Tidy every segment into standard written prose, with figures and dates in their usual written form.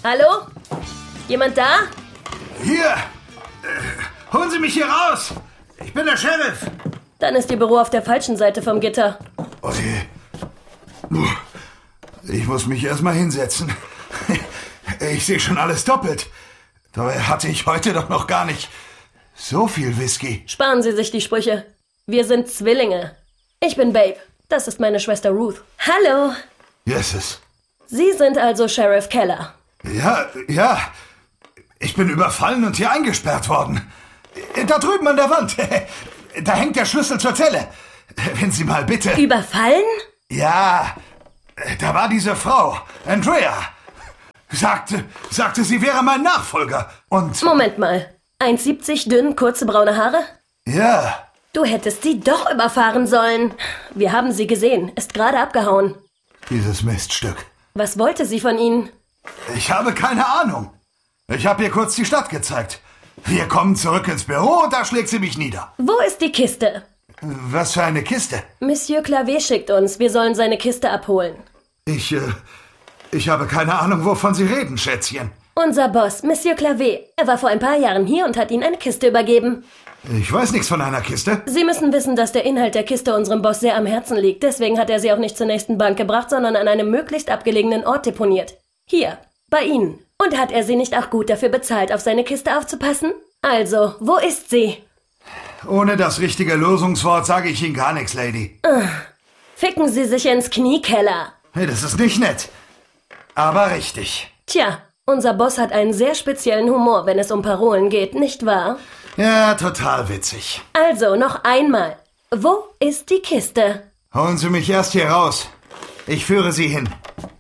Hallo? Jemand da? Hier! Holen Sie mich hier raus! Ich bin der Sheriff! Dann ist Ihr Büro auf der falschen Seite vom Gitter. Oh je. Ich muss mich erstmal hinsetzen. Ich sehe schon alles doppelt. Dabei hatte ich heute doch noch gar nicht so viel Whisky. Sparen Sie sich die Sprüche. Wir sind Zwillinge. Ich bin Babe. Das ist meine Schwester Ruth. Hallo. Yeses. Sie sind also Sheriff Keller. Ja. Ich bin überfallen und hier eingesperrt worden. Da drüben an der Wand. Da hängt der Schlüssel zur Zelle. Wenn Sie mal bitte... Überfallen? Ja, da war diese Frau, Andrea. Sagte, sie wäre mein Nachfolger. Und... Moment mal. 1,70 dünn, kurze braune Haare? Ja. Du hättest sie doch überfahren sollen. Wir haben sie gesehen. Ist gerade abgehauen. Dieses Miststück. Was wollte sie von Ihnen? Ich habe keine Ahnung. Ich habe ihr kurz die Stadt gezeigt. Wir kommen zurück ins Büro und da schlägt sie mich nieder. Wo ist die Kiste? Was für eine Kiste? Monsieur Clavé schickt uns. Wir sollen seine Kiste abholen. Ich habe keine Ahnung, wovon Sie reden, Schätzchen. Unser Boss, Monsieur Clavé. Er war vor ein paar Jahren hier und hat Ihnen eine Kiste übergeben. Ich weiß nichts von einer Kiste. Sie müssen wissen, dass der Inhalt der Kiste unserem Boss sehr am Herzen liegt. Deswegen hat er sie auch nicht zur nächsten Bank gebracht, sondern an einem möglichst abgelegenen Ort deponiert. Hier, bei Ihnen. Und hat er Sie nicht auch gut dafür bezahlt, auf seine Kiste aufzupassen? Also, wo ist sie? Ohne das richtige Lösungswort sage ich Ihnen gar nichts, Lady. Ficken Sie sich ins Knie, Keller. Hey, das ist nicht nett. Aber richtig. Tja, unser Boss hat einen sehr speziellen Humor, wenn es um Parolen geht, nicht wahr? Ja, total witzig. Also, noch einmal. Wo ist die Kiste? Holen Sie mich erst hier raus. Ich führe Sie hin.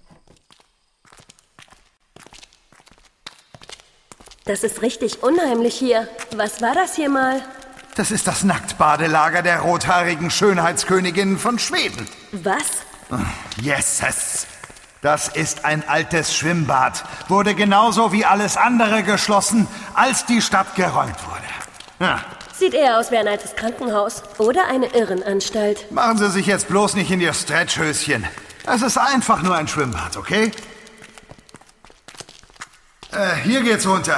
Das ist richtig unheimlich hier. Was war das hier mal? Das ist das Nacktbadelager der rothaarigen Schönheitsköniginnen von Schweden. Was? Yeses. Das ist ein altes Schwimmbad. Wurde genauso wie alles andere geschlossen, als die Stadt geräumt wurde. Ja. Sieht eher aus wie ein altes Krankenhaus oder eine Irrenanstalt. Machen Sie sich jetzt bloß nicht in Ihr Stretchhöschen. Es ist einfach nur ein Schwimmbad, okay? Hier geht's runter.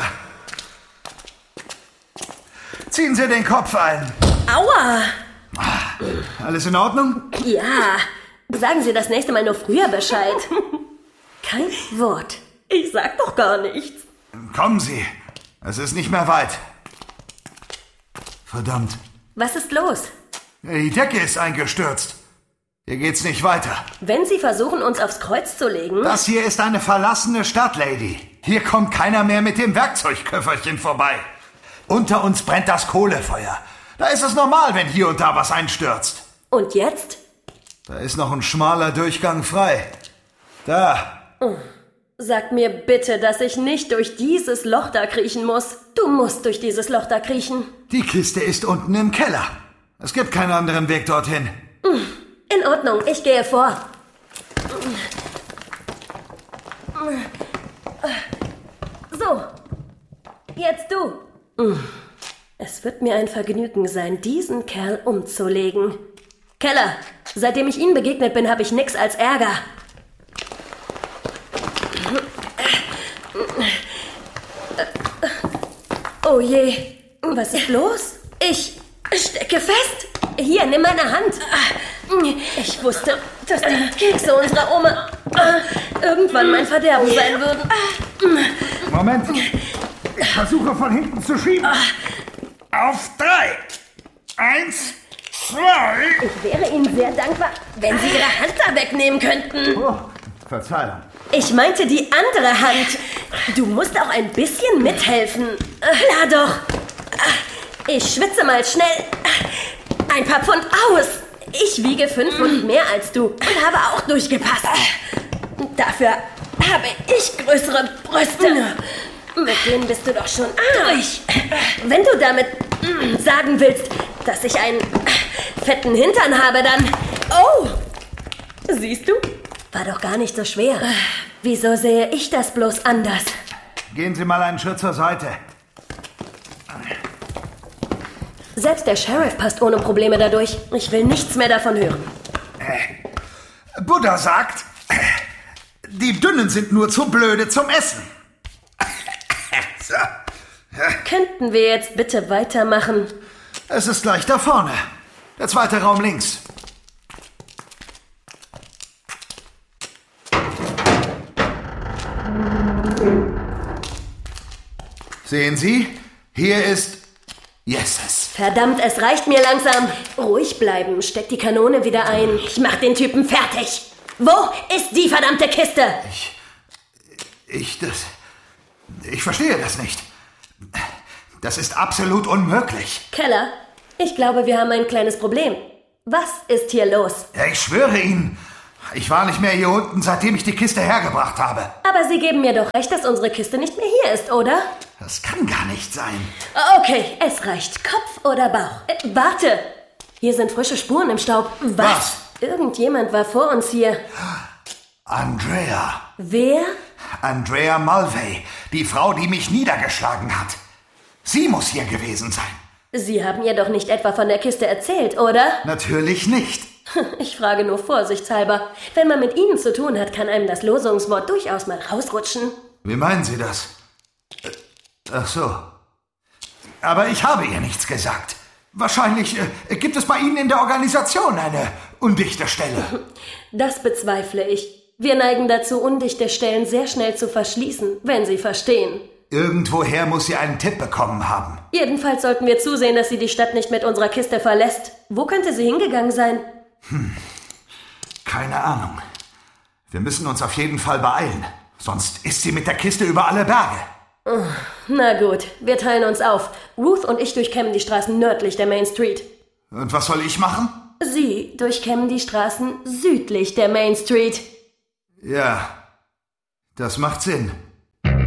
Ziehen Sie den Kopf ein. Aua! Alles in Ordnung? Ja. Sagen Sie das nächste Mal nur früher Bescheid. Kein Wort. Ich sag doch gar nichts. Kommen Sie. Es ist nicht mehr weit. Verdammt. Was ist los? Die Decke ist eingestürzt. Hier geht's nicht weiter. Wenn Sie versuchen, uns aufs Kreuz zu legen... Das hier ist eine verlassene Stadt, Lady. Hier kommt keiner mehr mit dem Werkzeugköfferchen vorbei. Unter uns brennt das Kohlefeuer. Da ist es normal, wenn hier und da was einstürzt. Und jetzt? Da ist noch ein schmaler Durchgang frei. Da. Sag mir bitte, dass ich nicht durch dieses Loch da kriechen muss. Du musst durch dieses Loch da kriechen. Die Kiste ist unten im Keller. Es gibt keinen anderen Weg dorthin. In Ordnung, ich gehe vor. So, jetzt du. Es wird mir ein Vergnügen sein, diesen Kerl umzulegen. Keller, seitdem ich Ihnen begegnet bin, habe ich nix als Ärger. Oh je, was ist los? Ich stecke fest. Hier, nimm meine Hand. Ich wusste, dass die Kekse unserer Oma irgendwann mein Verderben sein würden. Moment. Ich versuche von hinten zu schieben. Auf 3. 1, 2. Ich wäre Ihnen sehr dankbar, wenn Sie Ihre Hand da wegnehmen könnten. Oh, Verzeihung. Ich meinte die andere Hand. Du musst auch ein bisschen mithelfen. Klar doch. Ich schwitze mal schnell. Ein paar Pfund aus. Ich wiege 5 Pfund mehr als du und habe auch durchgepasst. Dafür habe ich größere Brüste. Mit denen bist du doch schon durch. Wenn du damit sagen willst, dass ich einen fetten Hintern habe, dann... Oh! Siehst du? War doch gar nicht so schwer. Wieso sehe ich das bloß anders? Gehen Sie mal einen Schritt zur Seite. Selbst der Sheriff passt ohne Probleme dadurch. Ich will nichts mehr davon hören. Buddha sagt, die Dünnen sind nur zu blöde zum Essen. Könnten wir jetzt bitte weitermachen? Es ist gleich da vorne. Der zweite Raum links. Sehen Sie? Hier ist Jesses. Verdammt, es reicht mir langsam. Ruhig bleiben, steck die Kanone wieder ein. Ich mach den Typen fertig. Wo ist die verdammte Kiste? Ich verstehe das nicht. Das ist absolut unmöglich. Keller, ich glaube, wir haben ein kleines Problem. Was ist hier los? Ja, ich schwöre Ihnen, ich war nicht mehr hier unten, seitdem ich die Kiste hergebracht habe. Aber Sie geben mir doch recht, dass unsere Kiste nicht mehr hier ist, oder? Das kann gar nicht sein. Okay, es reicht. Kopf oder Bauch? Warte! Hier sind frische Spuren im Staub. Was? Irgendjemand war vor uns hier. Andrea. Wer? Andrea Mulvey, die Frau, die mich niedergeschlagen hat. Sie muss hier gewesen sein. Sie haben ihr doch nicht etwa von der Kiste erzählt, oder? Natürlich nicht. Ich frage nur vorsichtshalber. Wenn man mit Ihnen zu tun hat, kann einem das Losungswort durchaus mal rausrutschen. Wie meinen Sie das? Ach so. Aber ich habe ihr nichts gesagt. Wahrscheinlich gibt es bei Ihnen in der Organisation eine undichte Stelle. Das bezweifle ich. Wir neigen dazu, undichte Stellen sehr schnell zu verschließen, wenn Sie verstehen. Irgendwoher muss sie einen Tipp bekommen haben. Jedenfalls sollten wir zusehen, dass sie die Stadt nicht mit unserer Kiste verlässt. Wo könnte sie hingegangen sein? Keine Ahnung. Wir müssen uns auf jeden Fall beeilen. Sonst ist sie mit der Kiste über alle Berge. Na gut, wir teilen uns auf. Ruth und ich durchkämmen die Straßen nördlich der Main Street. Und was soll ich machen? Sie durchkämmen die Straßen südlich der Main Street. Ja, das macht Sinn.